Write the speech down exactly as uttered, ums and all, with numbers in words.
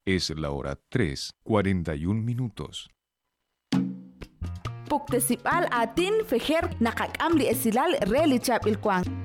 Es la hora tres, cuarenta y un minutos. Puktesipal atin fejer nakakam li esilal relichap ilkwang.